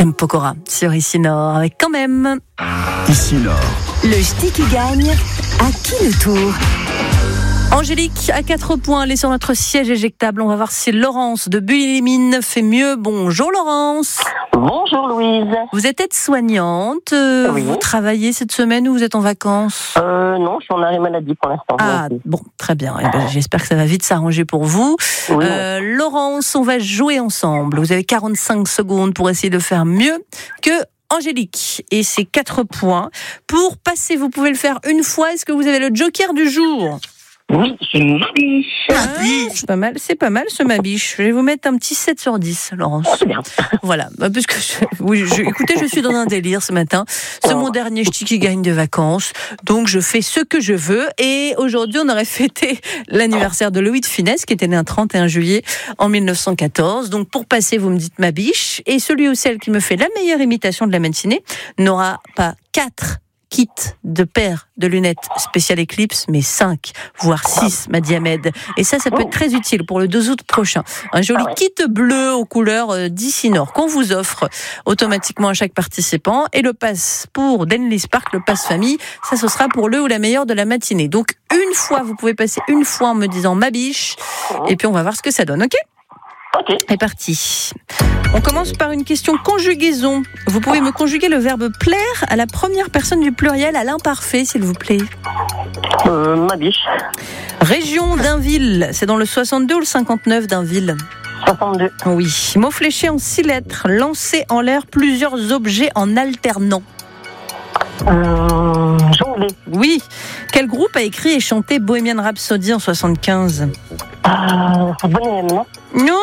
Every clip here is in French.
M. Pokora sur Ici Nord avec quand même. Ici Nord. Le ch'ti qui gagne, à qui le tour ? Angélique à 4 points, elle est sur notre siège éjectable. On va voir si Laurence de Buis-les-Mines fait mieux. Bonjour Laurence. Bonjour Louise. Vous êtes aide-soignante. Oui. Vous travaillez cette semaine ou vous êtes en vacances ? Non, je suis en arrêt maladie pour l'instant. Ah bon, très bien. Eh ben, j'espère que ça va vite s'arranger pour vous. Oui. Laurence, on va jouer ensemble. Vous avez 45 secondes pour essayer de faire mieux que Angélique. Et c'est 4 points. Pour passer, vous pouvez le faire une fois. Est-ce que vous avez le joker du jour ? Oui, c'est Mabiche. C'est pas mal ce Mabiche. Je vais vous mettre un petit 7 sur 10, Laurence. C'est bien. Voilà, parce que écoutez, je suis dans un délire ce matin. C'est mon dernier ch'ti qui gagne de vacances, donc je fais ce que je veux. Et aujourd'hui, on aurait fêté l'anniversaire de Louis de Funès, qui était né un 31 juillet en 1914. Donc pour passer, vous me dites Mabiche, et celui ou celle qui me fait la meilleure imitation de la matinée n'aura pas 4 kit de paires de lunettes spécial Eclipse, mais 5, voire 6, m'a dit Ahmed. Et ça peut être très utile pour le 2 août prochain. Un joli kit bleu aux couleurs d'Ici Nord qu'on vous offre automatiquement à chaque participant. Et le pass pour Denlis Park, le pass famille, ça ce sera pour le ou la meilleure de la matinée. Donc une fois, vous pouvez passer une fois en me disant ma biche, et puis on va voir ce que ça donne, ok ? Ok. C'est parti. On commence par une question conjugaison. Vous pouvez me conjuguer le verbe plaire à la première personne du pluriel à l'imparfait, s'il vous plaît. Mabiche. Région d'Inville, c'est dans le 62 ou le 59 d'Inville ? 62. Oui. Mot fléché en 6 lettres, lancer en l'air plusieurs objets en alternant. Jongler. Oui. Quel groupe a écrit et chanté Bohemian Rhapsody en 75 ? Bonhomme, non? Non.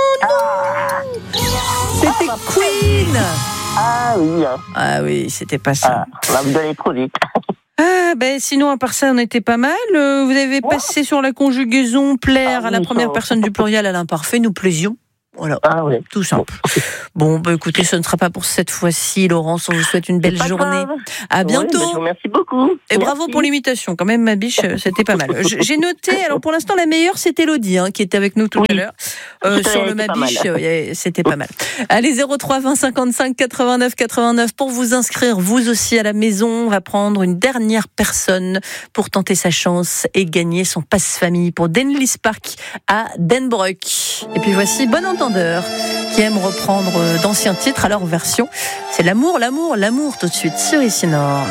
C'était Queen. Ah oui. Ah oui, c'était pas ça. On va me donner trop vite. Ah ben sinon à part ça on était pas mal. Vous avez passé sur la conjugaison plaire à la première personne du pluriel à l'imparfait, nous plaisions. Voilà, tout simple. Bon, bah écoutez, ce ne sera pas pour cette fois-ci, Laurence. On vous souhaite une belle journée. Grave. À bientôt. Je vous remercie beaucoup. Et bravo pour l'imitation. Quand même, ma biche, c'était pas mal. J'ai noté, alors pour l'instant, la meilleure, c'est Élodie, qui était avec nous tout à l'heure. Sur le Mabiche, c'était pas mal. Allez, 03 20 55 89 89 pour vous inscrire, vous aussi à la maison. On va prendre une dernière personne pour tenter sa chance et gagner son passe-famille pour Denlis Park à Denbroek. Et puis voici Bon Entendeur qui aime reprendre d'anciens titres à leur version. C'est l'amour tout de suite sur Ici Nord.